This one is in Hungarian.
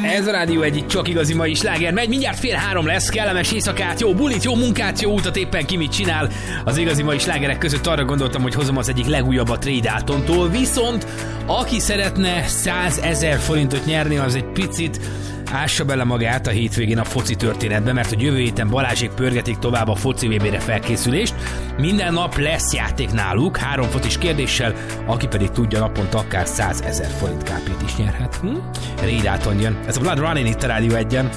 Ez a Rádió egy csak igazi mai sláger megy, mindjárt 2:30 lesz, kellemes éjszakát, jó bulit, jó munkát, jó utat, éppen ki mit csinál. Az igazi mai slágerek között arra gondoltam, hogy hozom az egyik legújabbat Ray Daltontól, viszont aki szeretne 100 000 forintot nyerni, az egy picit ássa bele magát a hétvégén a foci történetbe, mert a jövő héten Balázsék pörgetik tovább a foci VB-re felkészülést. Minden nap lesz játék náluk, 3 focis kérdéssel, aki pedig tudja, naponta akár 100 000 forint kápét is nyerhet. Ray Dalton jön. Ez a Blood Running itt a Rádió 1-en.